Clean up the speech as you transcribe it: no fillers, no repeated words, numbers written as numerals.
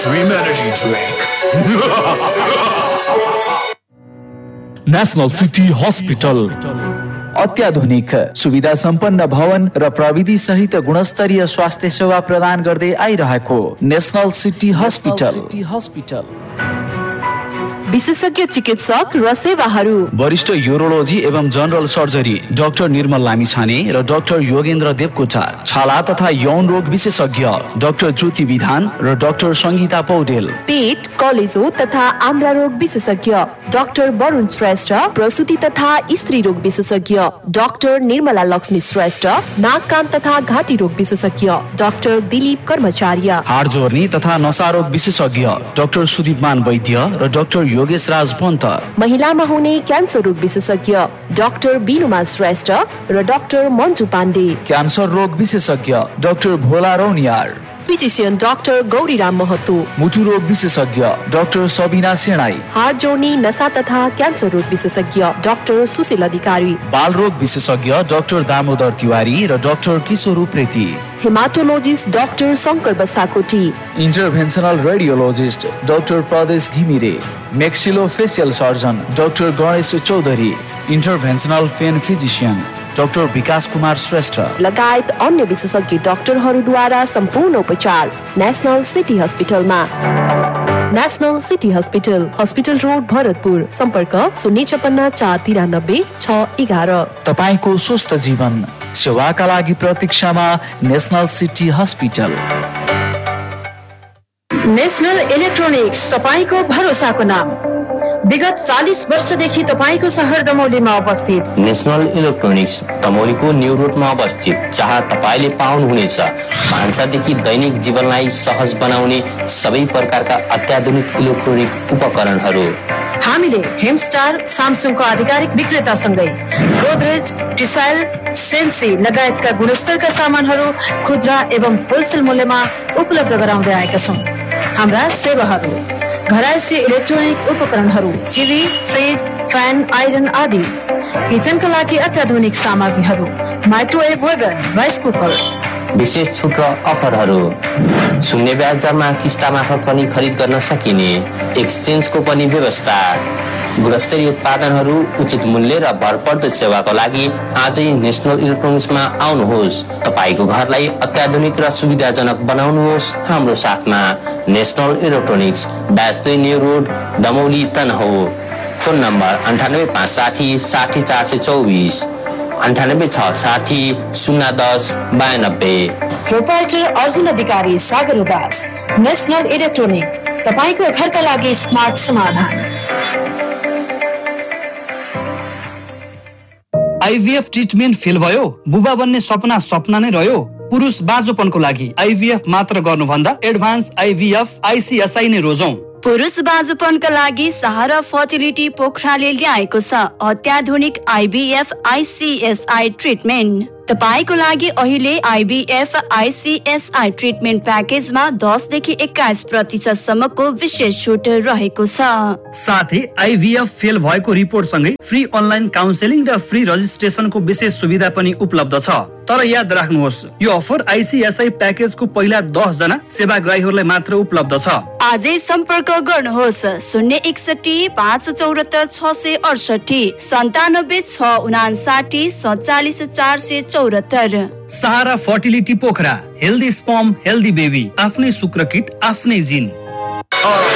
Dream Energy Drink. National city hospital अत्याधुनिक सुविधा सम्पन्न भवन र प्रविधि सहित गुणस्तरीय स्वास्थ्य सेवा प्रदान गर्दै आइरहेको नेशनल सिटी हस्पिटल विशेषज्ञ चिकित्सक र सेवाहरू वरिष्ठ यूरोलोजी एवं जनरल सर्जरी डाक्टर निर्मल लामिछाने र डाक्टर योगेन्द्र देवकोटा, छाला तथा यौन रोग विशेषज्ञ डाक्टर ज्योति विधान र डाक्टर संगीता पौडेल, पेट कलेजो तथा आन्द्रा रोग विशेषज्ञ डाक्टर वरुण श्रेष्ठ, प्रसूति तथा स्त्री रोग विशेषज्ञ डाक्टर निर्मला लक्ष्मी श्रेष्ठ, नाक कान तथा घाँटी रोग विशेषज्ञ डाक्टर दिलीप कर्मचार्य, हाड जोर्नी तथा नशा रोग विशेषज्ञ डाक्टर सुदीपमान वैद्य र डाक्टर योगेश राज पन्त, महिलामा हुने क्यान्सर रोग विशेषज्ञ डाक्टर बिनुमा श्रेष्ठ र डाक्टर मन्जु पाण्डे, क्यान्सर रोग विशेषज्ञ डाक्टर भोला रौनियार, फिजिशियन डाक्टर गौरीराम महतो, मुटु रोग विशेषज्ञ डाक्टर सबिना सेणाई, हार्ट जोर्नी नशा तथा क्यान्सर रोग विशेषज्ञ डाक्टर सुशील अधिकारी, बाल रोग विशेषज्ञ डाक्टर दामोदर तिवारी र डाक्टर किशोर Upreti, haematologist doctor Shankar Bastakoti, इन्टरभेन्सनल radiologist doctor प्रदेश Ghimire, मेक्सिलोफेसियल surgeon doctor Ganesh Chaudhary, इन्टरभेन्सनल pain physician doctor विकास कुमार श्रेष्ठ लगायत अन्य विशेषज्ञ डाक्टरहरूद्वारा सम्पूर्ण उपचार नेशनल सिटी हस्पिटलमा। National city hospital road Bharatpur, सम्पर्क 056 493 611। तपाईको स्वस्थ जीवन सेवाका लागि प्रतीक्षामा national city hospital. National electronics तपाईको भरोसाको नाम। विगत 40 वर्षदेखि तपाईको शहर दमौलीमा अवस्थित नेशनल इलेक्ट्रोनिक्स दमौलीको न्यू रोडमा अवस्थित, जहाँ तपाईले पाउनुहुनेछ भान्सादेखि दैनिक जीवनलाई सहज बनाउने सबै प्रकारका अत्याधुनिक इलेक्ट्रोनिक उपकरणहरू। हामीले हेमस्टार, सामसङको आधिकारिक विक्रेतासँगै गोदरेज, टिसाइल, सेन्सी लगायतका गुणस्तरका सामानहरू खुद्रा एवं होलसेल मूल्यमा उपलब्ध गराउँदै आएका छौँ। हाम्रा सेवाहरू घरायसी इलेक्ट्रोनिक उपकरणहरू, टिभी, फ्रिज, फ्यान, आइरन आदि, किचनका लागि अत्याधुनिक सामग्रीहरू, माइक्रोवेभ ओभन, राइस कुकर, विशेष छुट र अफरहरू, शून्य ब्याज दरमा किस्ता मार्फत पनि खरिद गर्न सकिने, एक्सचेन्जको पनि व्यवस्था, गुणस्तरीय उत्पादनहरू, उचित मूल्य र भरपर्दो सेवाको लागि आजै नेशनल इलेक्ट्रोनिक्समा आउनुहोस्। तपाईको घरलाई अत्याधुनिक र सुविधाजनक बनाउनुहोस् हाम्रो साथमा। National electronics, 22 new road, Damauli, Tanahun. Phone number 9856 60 424, 98 660 010 92। Proprietor Arjun अधिकारी, सागर उदास। नेशनल इलेक्ट्रोनिक्स, तपाईको घरका लागि स्मार्ट समाधान। आइभीएफ ट्रिटमेन्ट फेल भयो, बुबा बन्ने सपना नै रह्यो। पुरुष बाजोपनको लागि आइभीएफ मात्र गर्नुभन्दा एडभान्स आइभीएफ आइसीएसआई नै रोजौं। पुरुष बाजुपनका लागि सहारा फर्टिलिटी पोखराले ल्याएको छ अत्याधुनिक आइभीएफ आइसीएसआई ट्रिटमेन्ट। तपाईको लागि अहिले आइभीएफ आइसीएसआई ट्रिटमेन्ट प्याकेजमा 10 देखि 21% सम्मको विशेष छुट रहेको छ। साथै आइभीएफ फेल भएको रिपोर्ट सँगै फ्री अनलाइन काउन्सेलिङ र फ्री रजिस्ट्रेसनको विशेष सुविधा पनि उपलब्ध छ। तर याद राख्नुहोस्, यो अफर आइसीएसआई प्याकेजको पहिला 10 जना सेवाग्राहीहरूलाई मात्र उपलब्ध छ। आजै सम्पर्क गर्नुहोस् 061 574 668 97 659 47 474। सहारा fertility Pokhara, healthy sperm healthy baby, आफ्नै शुक्र किट आफ्नै जिन।